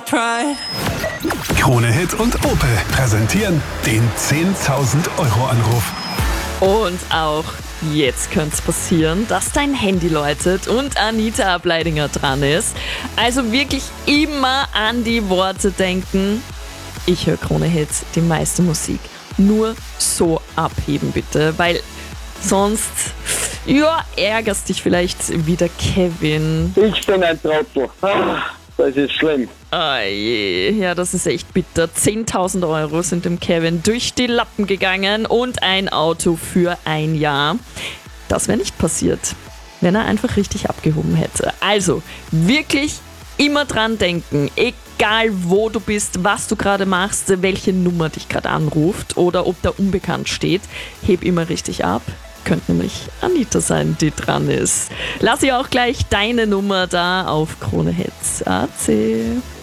Krone Hit und Opel präsentieren den 10.000 Euro Anruf. Und auch jetzt könnte es passieren, dass dein Handy läutet und Anita Ableidinger dran ist. Also wirklich immer an die Worte denken. Ich höre Krone Hits, die meiste Musik. Nur so abheben bitte, weil sonst ärgerst dich vielleicht wieder Kevin. Ich bin ein Trottel. Das ist schlimm. Ah je, ja, das ist echt bitter. 10.000 Euro sind dem Kevin durch die Lappen gegangen und ein Auto für ein Jahr. Das wäre nicht passiert, wenn er einfach richtig abgehoben hätte. Also wirklich immer dran denken, egal wo du bist, was du gerade machst, welche Nummer dich gerade anruft oder ob da unbekannt steht, heb immer richtig ab. Könnte nämlich Anita sein, die dran ist. Lass ihr auch gleich deine Nummer da auf Krone Hits AC.